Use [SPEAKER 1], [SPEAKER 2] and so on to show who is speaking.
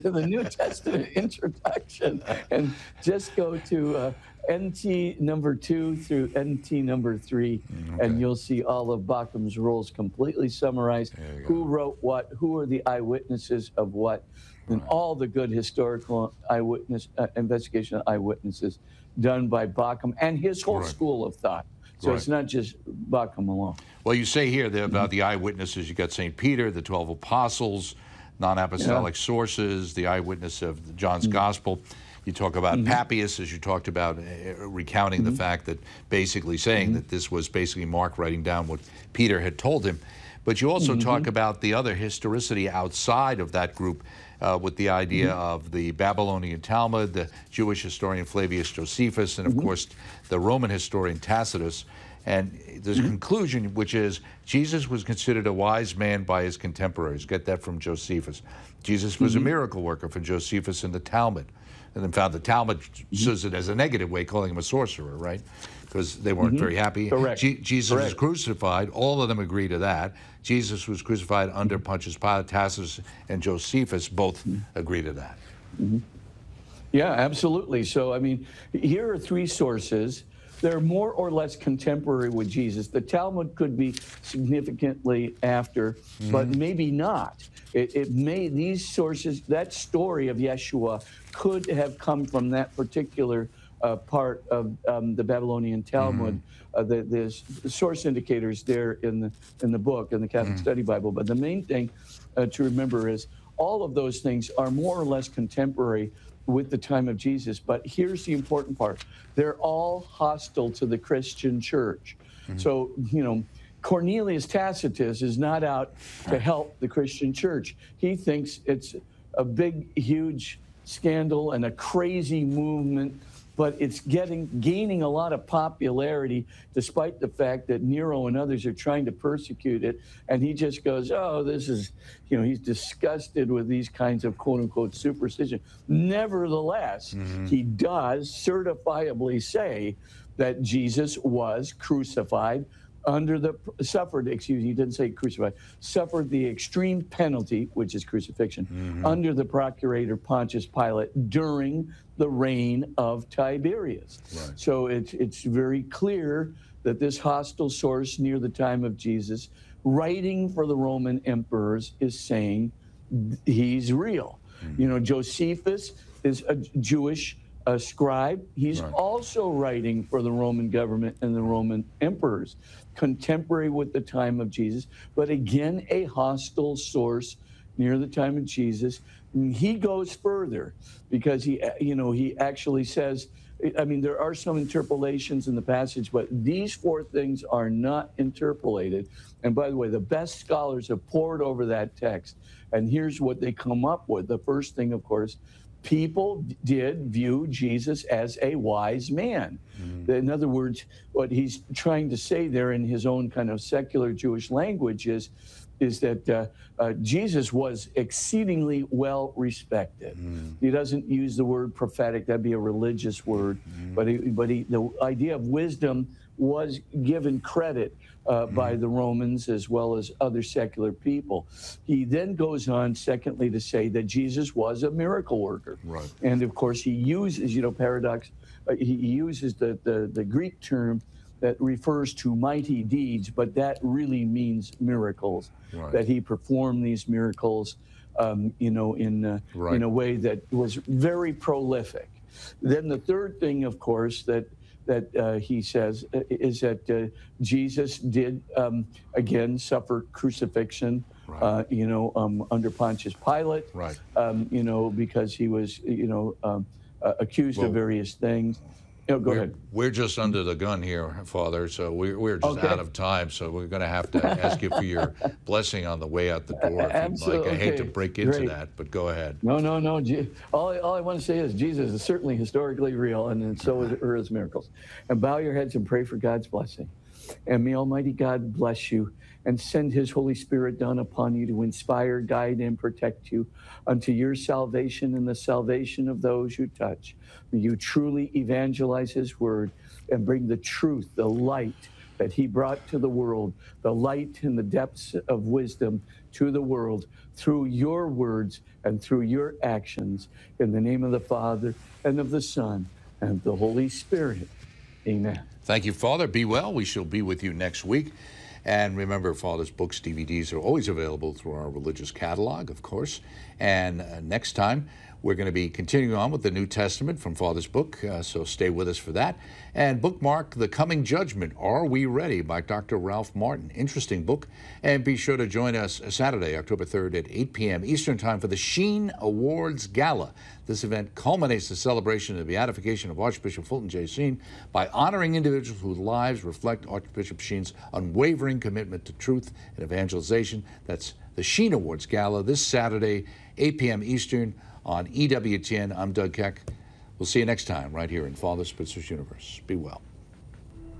[SPEAKER 1] to the New Testament introduction and just go to NT number 2 through NT number 3, and you'll see all of Baucham's rules completely summarized. Who wrote what, who are the eyewitnesses of what, and all the good historical eyewitness investigation of eyewitnesses done by Baucham and his whole school of thought. So it's not just Baucham alone.
[SPEAKER 2] Well, you say here about the eyewitnesses. You got St. Peter, the 12 apostles, non-apostolic sources, the eyewitness of John's Gospel. You talk about Papias, as you talked about, recounting the fact that basically saying that this was basically Mark writing down what Peter had told him. But you also talk about the other historicity outside of that group with the idea of the Babylonian Talmud, the Jewish historian Flavius Josephus, and of course the Roman historian Tacitus. And there's a conclusion, which is Jesus was considered a wise man by his contemporaries. Get that from Josephus. Jesus was a miracle worker for Josephus in the Talmud. And then found the Talmud says it as a negative way, calling him a sorcerer, right? Because they weren't very happy.
[SPEAKER 1] Correct.
[SPEAKER 2] Jesus was crucified. All of them agree to that. Jesus was crucified under Pontius Pilate. Tacitus and Josephus both agree to that.
[SPEAKER 1] Yeah, absolutely. So, I mean, here are three sources. They're more or less contemporary with Jesus. The Talmud could be significantly after, but maybe not. It may, these sources, that story of Yeshua could have come from that particular part of the Babylonian Talmud. The source indicators there in the book, in the Catholic Study Bible. But the main thing to remember is all of those things are more or less contemporary with the time of Jesus. But here's the important part. They're all hostile to the Christian church. So, you know, Cornelius Tacitus is not out to help the Christian church. He thinks it's a big, huge scandal and a crazy movement, but it's gaining a lot of popularity despite the fact that Nero and others are trying to persecute it. And he just goes, oh, this is, you know, he's disgusted with these kinds of quote unquote superstition. Nevertheless, he does certifiably say that Jesus was crucified suffered the extreme penalty, which is crucifixion, under the procurator Pontius Pilate during the reign of Tiberius. So it's very clear that this hostile source near the time of Jesus, writing for the Roman emperors, is saying he's real. You know, Josephus is a Jewish scribe. He's also writing for the Roman government and the Roman emperors, contemporary with the time of Jesus, but again, a hostile source near the time of Jesus. And he goes further because he actually says, I mean, there are some interpolations in the passage, but these four things are not interpolated. And by the way, the best scholars have pored over that text. And here's what they come up with. The first thing, of course, people did view Jesus as a wise man. In other words, what he's trying to say there in his own kind of secular Jewish language is that Jesus was exceedingly well respected. He doesn't use the word prophetic, that'd be a religious word, but the idea of wisdom was given credit by the Romans as well as other secular people. He then goes on, secondly, to say that Jesus was a miracle worker. And of course, he uses, paradox, he uses the Greek term that refers to mighty deeds, but that really means miracles, that he performed these miracles, in a way that was very prolific. Then the third thing, of course, that he says is that Jesus did, again, suffer crucifixion, under Pontius Pilate, because he was, accused of various things. Go ahead.
[SPEAKER 2] We're just under the gun here, Father, so we're just out of time, so we're going to have to ask you for your blessing on the way out the door. Like. I hate to break into that, but go ahead.
[SPEAKER 1] No. All I want to say is Jesus is certainly historically real, and so are his miracles. And bow your heads and pray for God's blessing. And may Almighty God bless you and send his Holy Spirit down upon you to inspire, guide, and protect you unto your salvation and the salvation of those you touch. May you truly evangelize his word and bring the truth, the light that he brought to the world, the light in the depths of wisdom to the world through your words and through your actions. In the name of the Father, and of the Son, and of the Holy Spirit. Amen.
[SPEAKER 2] Thank you, Father. Be well. We shall be with you next week. And remember, Father's books, DVDs are always available through our religious catalog, of course. And next time, we're going to be continuing on with the New Testament from Father's book, so stay with us for that. And bookmark The Coming Judgment, Are We Ready? By Dr. Ralph Martin. Interesting book. And be sure to join us Saturday, October 3rd at 8 p.m. Eastern Time for the Sheen Awards Gala. This event culminates the celebration of the beatification of Archbishop Fulton J. Sheen by honoring individuals whose lives reflect Archbishop Sheen's unwavering commitment to truth and evangelization. That's the Sheen Awards Gala this Saturday, 8 p.m. Eastern on EWTN. I'm Doug Keck. We'll see you next time right here in Father Spitzer's Universe. Be well.